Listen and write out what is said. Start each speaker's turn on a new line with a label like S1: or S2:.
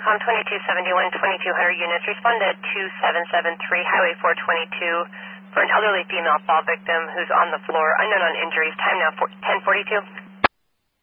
S1: Com 2271, 2200 units. Respond to 2773 Highway 422 for an elderly female fall victim who's on the floor, unknown on injuries. Time now 10:42.